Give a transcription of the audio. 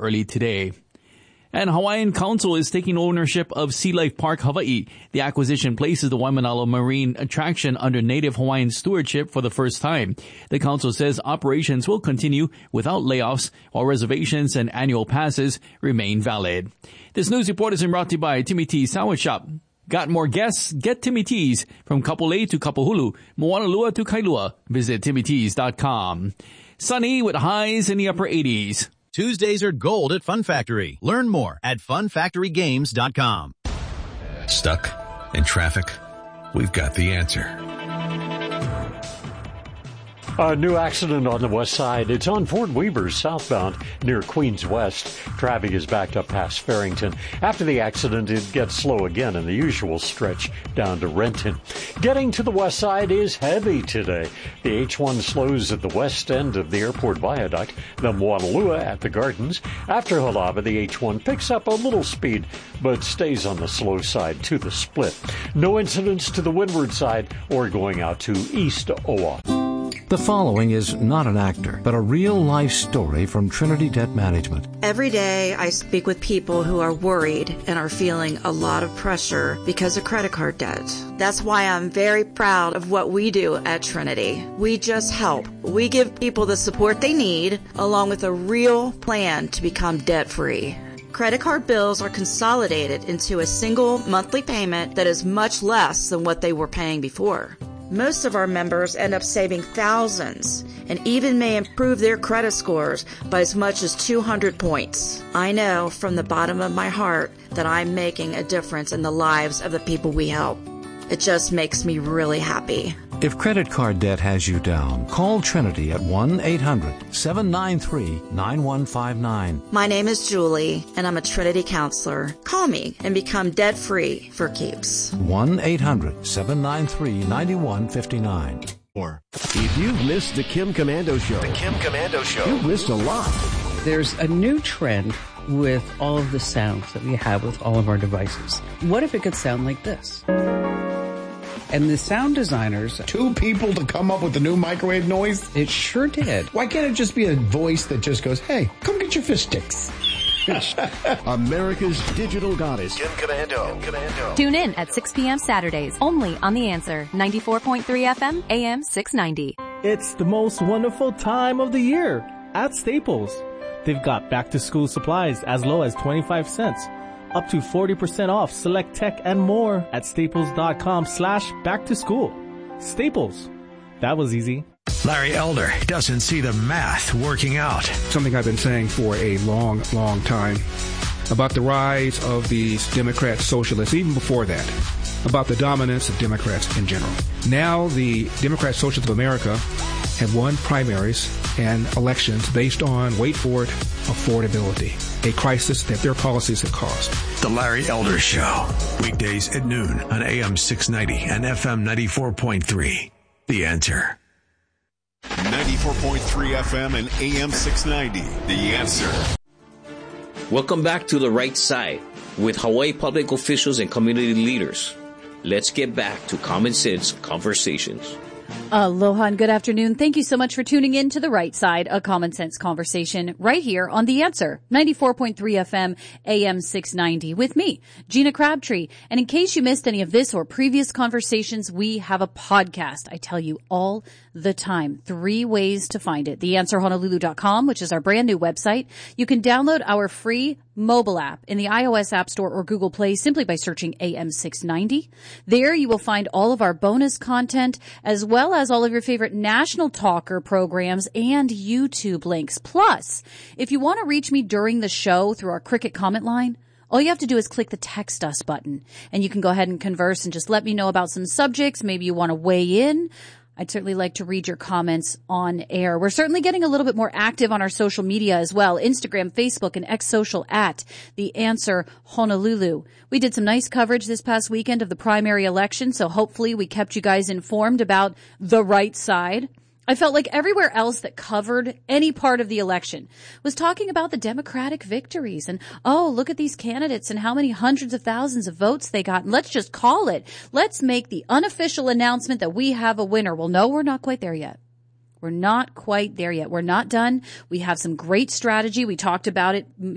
early today. And Hawaiian Council is taking ownership of Sea Life Park Hawaii. The acquisition places the Waimanalo Marine attraction under Native Hawaiian stewardship for the first time. The council says operations will continue without layoffs, while reservations and annual passes remain valid. This news report is brought to you by Timmy T's Sandwich Shop. Got more guests? Get Timmy T's. From Kapolei to Kapahulu, Moanalua to Kailua. Visit TimmyT's.com. Sunny with highs in the upper 80s. Tuesdays are gold at Fun Factory. Learn more at funfactorygames.com. Stuck in traffic? We've got the answer. A new accident on the west side. It's on Fort Weber southbound near Queens West. Traffic is backed up past Farrington. After the accident, it gets slow again in the usual stretch down to Renton. Getting to the west side is heavy today. The H1 slows at the west end of the airport viaduct, then Moanalua at the Gardens. After Halava, the H1 picks up a little speed, but stays on the slow side to the split. No incidents to the windward side or going out to East Oahu. The following is not an actor, but a real-life story from Trinity Debt Management. Every day I speak with people who are worried and are feeling a lot of pressure because of credit card debt. That's why I'm very proud of what we do at Trinity. We just help. We give people the support they need, along with a real plan to become debt-free. Credit card bills are consolidated into a single monthly payment that is much less than what they were paying before. Most of our members end up saving thousands and even may improve their credit scores by as much as 200 points. I know from the bottom of my heart that I'm making a difference in the lives of the people we help. It just makes me really happy. If credit card debt has you down, call Trinity at 1-800-793-9159. My name is Julie, and I'm a Trinity counselor. Call me and become debt-free for keeps. 1-800-793-9159. If you've missed the Kim Komando Show, you've missed a lot. There's a new trend with all of the sounds that we have with all of our devices. What if it could sound like this? And the sound designers... Two people to come up with the new microwave noise? It sure did. Why can't it just be a voice that just goes, hey, come get your fish sticks? America's digital goddess, Kim Komando. Tune in at 6 p.m. Saturdays, only on The Answer, 94.3 FM, AM 690. It's the most wonderful time of the year at Staples. They've got back-to-school supplies as low as 25 cents. Up to 40% off select tech and more at staples.com/back-to-school. Staples. That was easy. Larry Elder doesn't see the math working out. Something I've been saying for a long, long time about the rise of these Democrat socialists, even before that, about the dominance of Democrats in general. Now the Democrat Socialists of America have won primaries and elections based on, wait for it, affordability, a crisis that their policies have caused. The Larry Elder Show, weekdays at noon on AM 690 and FM 94.3. The Answer. 94.3 FM and AM 690. The Answer. Welcome back to The Right Side with Hawaii public officials and community leaders. Let's get back to common sense conversations. Aloha and good afternoon. Thank you so much for tuning in to The Right Side, a common sense conversation right here on The Answer, 94.3 FM, AM 690 with me, Gina Crabtree. And in case you missed any of this or previous conversations, we have a podcast. I tell you all the time, 3 ways to find it. TheAnswerHonolulu.com, which is our brand new website. You can download our free mobile app in the iOS App Store or Google Play simply by searching AM 690. There you will find all of our bonus content as well as all of your favorite national talker programs and YouTube links. Plus, if you want to reach me during the show through our Cricket comment line, all you have to do is click the text us button and you can go ahead and converse and just let me know about some subjects. Maybe you want to weigh in. I'd certainly like to read your comments on air. We're certainly getting a little bit more active on our social media as well. Instagram, Facebook, and X Social at The Answer Honolulu. We did some nice coverage this past weekend of the primary election, so hopefully we kept you guys informed about the right side. I felt like everywhere else that covered any part of the election was talking about the Democratic victories and, oh, look at these candidates and how many hundreds of thousands of votes they got. And let's just call it. Let's make the unofficial announcement that we have a winner. Well, no, we're not quite there yet. We're not quite there yet. We're not done. We have some great strategy. We talked about it